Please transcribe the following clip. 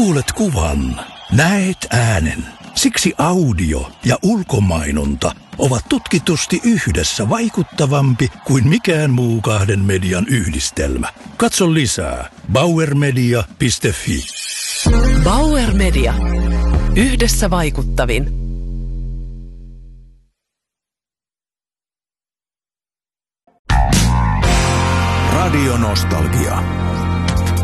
Kuulet kuvan, näet äänen. Siksi audio ja ulkomainonta ovat tutkitusti yhdessä vaikuttavampi kuin mikään muu kahden median yhdistelmä. Katso lisää bauermedia.fi. Bauer Media. Yhdessä vaikuttavin. Radio Nostalgia.